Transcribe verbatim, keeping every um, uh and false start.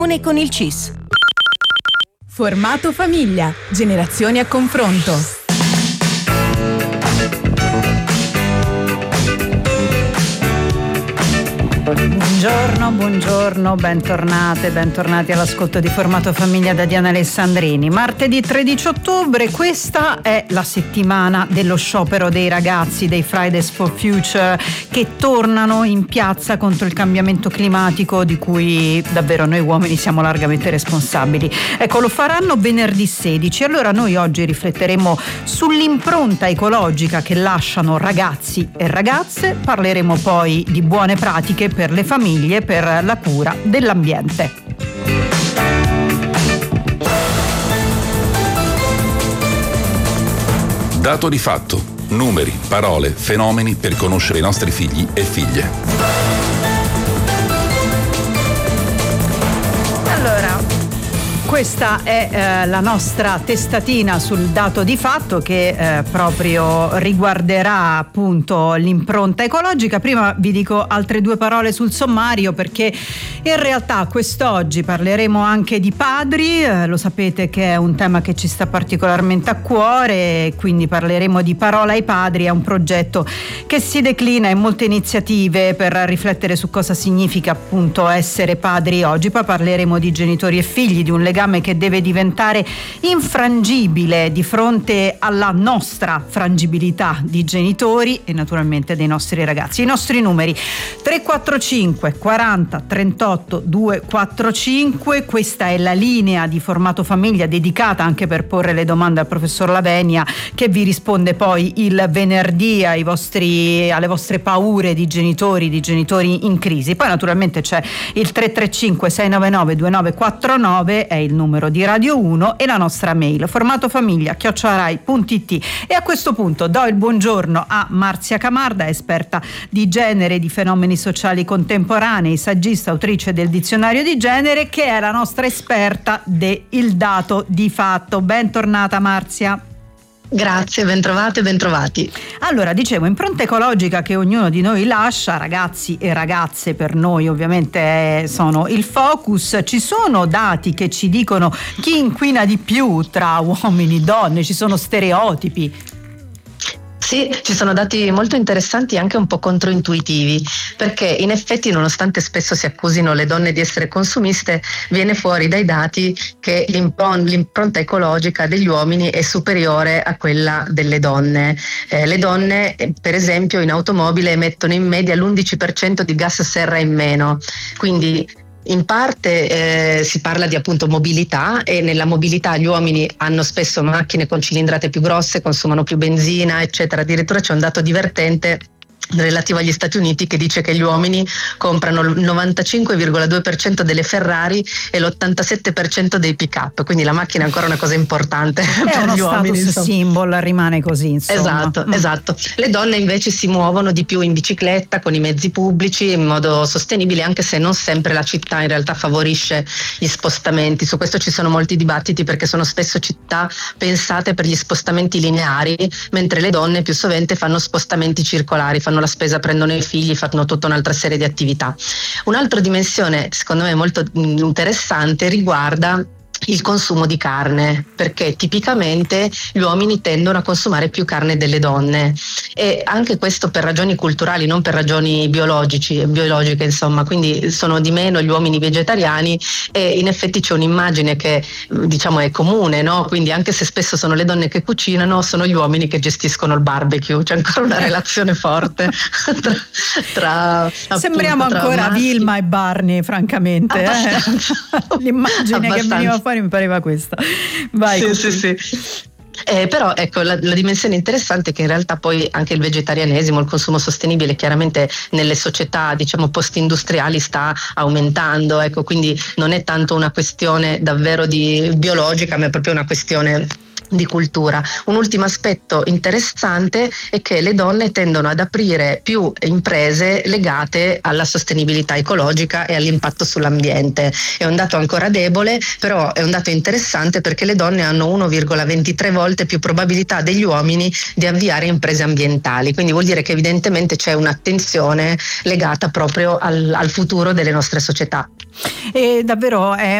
con il C I S. Formato famiglia, generazioni a confronto. Buongiorno, buongiorno, bentornate, bentornati all'ascolto di Formato Famiglia da Diana Alessandrini. Martedì tredici ottobre, questa è la settimana dello sciopero dei ragazzi dei Fridays for Future che tornano in piazza contro il cambiamento climatico di cui davvero noi uomini siamo largamente responsabili. Ecco, lo faranno venerdì sedici. Allora noi oggi rifletteremo sull'impronta ecologica che lasciano ragazzi e ragazze, parleremo poi di buone pratiche per le famiglie per la cura dell'ambiente. Dato di fatto, numeri, parole, fenomeni per conoscere i nostri figli e figlie. Questa è eh, la nostra testatina sul dato di fatto che eh, proprio riguarderà appunto l'impronta ecologica. Prima vi dico altre due parole sul sommario, perché in realtà quest'oggi parleremo anche di padri, eh, lo sapete che è un tema che ci sta particolarmente a cuore, quindi parleremo di Parola ai Padri. È un progetto che si declina in molte iniziative per riflettere su cosa significa appunto essere padri oggi. Poi parleremo di genitori e figli, di un legame che deve diventare infrangibile di fronte alla nostra frangibilità di genitori e naturalmente dei nostri ragazzi. I nostri numeri tre quattro cinque quaranta trentotto duecentoquarantacinque, questa è la linea di Formato Famiglia dedicata anche per porre le domande al professor Lavenia, che vi risponde poi il venerdì ai vostri, alle vostre paure di genitori, di genitori in crisi. Poi naturalmente c'è il tre tre cinque sei nove nove due nove quattro nove, è il numero di Radio uno, e la nostra mail formatofamiglia chiocciola rai punto it. E a questo punto do il buongiorno a Marzia Camarda, esperta di genere e di fenomeni sociali contemporanei, saggista, autrice del dizionario di genere, che è la nostra esperta del dato di fatto. Bentornata Marzia. Grazie, bentrovate e bentrovati. Allora, dicevo, impronta ecologica che ognuno di noi lascia, ragazzi e ragazze per noi ovviamente sono il focus. Ci sono dati che ci dicono chi inquina di più tra uomini e donne, ci sono stereotipi. Sì, ci sono dati molto interessanti e anche un po' controintuitivi, perché in effetti, nonostante spesso si accusino le donne di essere consumiste, viene fuori dai dati che l'impron- l'impronta ecologica degli uomini è superiore a quella delle donne. Eh, le donne, per esempio, in automobile emettono in media l'undici per cento di gas serra in meno, quindi in parte eh, si parla di appunto mobilità, e nella mobilità gli uomini hanno spesso macchine con cilindrate più grosse, consumano più benzina, eccetera. Addirittura c'è un dato divertente relativo agli Stati Uniti che dice che gli uomini comprano il novantacinque virgola due per cento delle Ferrari e l'ottantasette per cento dei pick-up, quindi la macchina è ancora una cosa importante è per uno gli uomini, status insomma. Symbol, rimane così, insomma. Esatto, mm. esatto. Le donne invece si muovono di più in bicicletta, con i mezzi pubblici, in modo sostenibile, anche se non sempre la città in realtà favorisce gli spostamenti. Su questo ci sono molti dibattiti, perché sono spesso città pensate per gli spostamenti lineari, mentre le donne più sovente fanno spostamenti circolari, fanno la spesa, prendono i figli, fanno tutta un'altra serie di attività. Un'altra dimensione secondo me molto interessante riguarda il consumo di carne, perché tipicamente gli uomini tendono a consumare più carne delle donne, e anche questo per ragioni culturali, non per ragioni biologici, biologiche insomma, quindi sono di meno gli uomini vegetariani, e in effetti c'è un'immagine che diciamo è comune, no? Quindi anche se spesso sono le donne che cucinano, sono gli uomini che gestiscono il barbecue, c'è ancora una relazione forte tra, tra sembriamo appunto, tra ancora maschi. Vilma e Barney, francamente. Eh? L'immagine Abbastanza. che veniva fuori mi pareva questa. Vai. Sì, sì, sì. Eh, però ecco la, la dimensione interessante è che in realtà poi anche il vegetarianesimo, il consumo sostenibile chiaramente nelle società diciamo post-industriali sta aumentando, ecco, quindi non è tanto una questione davvero di biologica, ma è proprio una questione di cultura. Un ultimo aspetto interessante è che le donne tendono ad aprire più imprese legate alla sostenibilità ecologica e all'impatto sull'ambiente. È un dato ancora debole, però è un dato interessante perché le donne hanno uno virgola ventitré volte più probabilità degli uomini di avviare imprese ambientali, quindi vuol dire che evidentemente c'è un'attenzione legata proprio al, al futuro delle nostre società. E davvero è